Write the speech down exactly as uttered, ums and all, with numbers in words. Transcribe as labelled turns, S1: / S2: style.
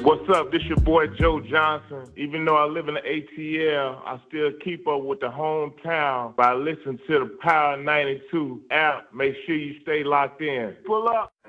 S1: What's up? This your boy Joe Johnson. Even though I live in the A T L, I still keep up with the hometown by listening to the Power ninety-two app. Make sure you stay locked in. Pull up.